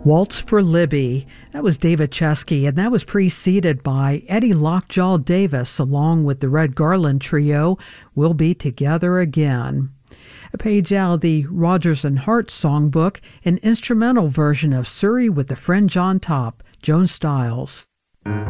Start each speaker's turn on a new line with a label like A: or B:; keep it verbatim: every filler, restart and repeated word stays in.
A: Waltz for Libby. That was David Chesky, and that was preceded by Eddie Lockjaw Davis along with the Red Garland Trio, We'll Be Together Again. A page out of the Rodgers and Hart songbook, an instrumental version of Surrey with the Friend John Top, Joan Styles.